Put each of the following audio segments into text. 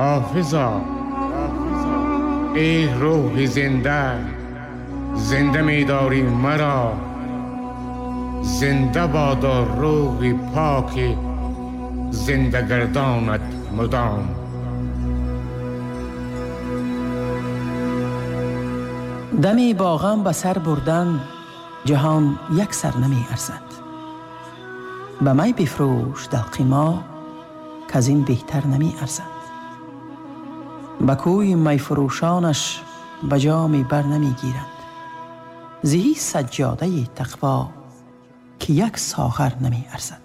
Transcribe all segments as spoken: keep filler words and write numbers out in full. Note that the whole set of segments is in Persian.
حافظا ای روح زنده، زنده می‌داری مرا، زنده بادا روح پاک زنده گردانت مدام. دمی با غم به سر بردن جهان یک سر نمی ارزد. به می بفروش دلق ما که از این بهتر نمی ارزد. به کوی می فروشانش به جامی بر نمی گیرد. زهی سجاده تقوا که یک ساغر نمی ارزد.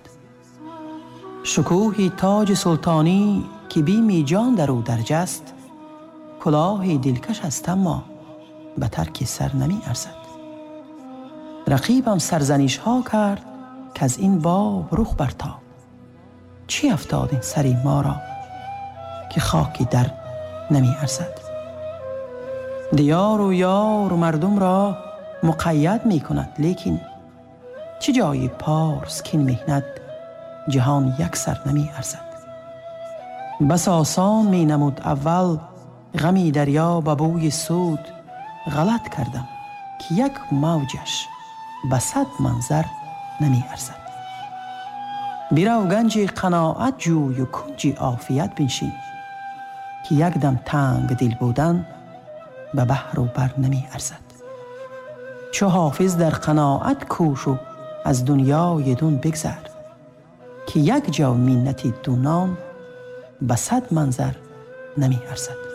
شکوه تاج سلطانی که بیم جان در او درج است، کلاه دلکش است اما به ترک سر نمی ارزد. رقیبم سرزنش ها کرد که از این باب رخ برتاب. چی افتاد این سری ما را که خاکی در نمی ارزد. دیار و یار و مردم را مقید می کند، لیکن چه جای پارس که این مهنت جهان یک سر نمی ارزد. بس آسان می نمود اول غمی دریا به بوی سود، غلط کردم که یک موجش به صد منظر نمی ارزد. بیرو گنج قناعت جوی و کنج عافیت بنشین که یک دم تنگ دل بودن به بحر و بر نمی ارزد. چو حافظ در قناعت کوش و از دنیای دون بگذر که یک جو منت دونان به صد منظر نمی ارزد.